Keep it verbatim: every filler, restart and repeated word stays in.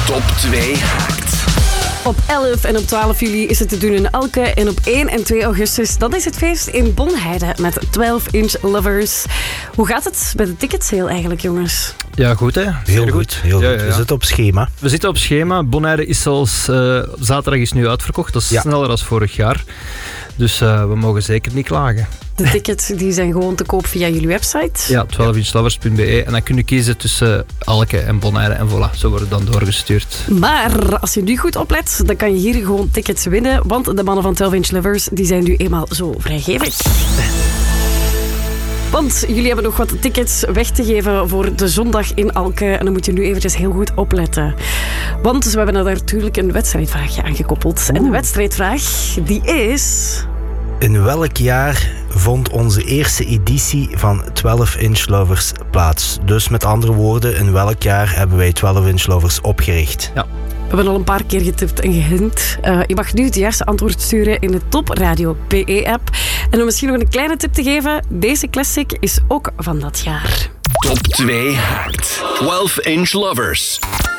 Top twee haakt. Op elf en op twaalf juli is het te doen in Elke. En op één en twee augustus, dat is het feest in Bonheide met twaalf inch Lovers. Hoe gaat het met de ticketsale eigenlijk, jongens? Ja, goed hè. Heel goed. goed. Heel ja, goed. Ja, ja. We zitten op schema. We zitten op schema. Bonheide is zelfs uh, zaterdag is nu uitverkocht. Dat is ja. sneller dan vorig jaar. Dus uh, we mogen zeker niet klagen. De tickets die zijn gewoon te koop via jullie website? Ja, twaalf inch lovers punt b e. En dan kun je kiezen tussen Elke en Bonheide. En voilà, zo wordt het dan doorgestuurd. Maar als je nu goed oplet, dan kan je hier gewoon tickets winnen. Want de mannen van twaalf inch Lovers die zijn nu eenmaal zo vrijgevig. Want jullie hebben nog wat tickets weg te geven voor de zondag in Elke. En dan moet je nu eventjes heel goed opletten. Want we hebben er natuurlijk een wedstrijdvraagje aan gekoppeld. Oeh. En de wedstrijdvraag, die is... In welk jaar vond onze eerste editie van twaalf inch Lovers plaats? Dus met andere woorden, in welk jaar hebben wij twaalf inch Lovers opgericht? Ja. We hebben al een paar keer getipt en gehint. Uh, je mag nu het juiste antwoord sturen in de Top Radio P E-app. En om misschien nog een kleine tip te geven, deze classic is ook van dat jaar. Top twee haakt. twaalf inch Lovers.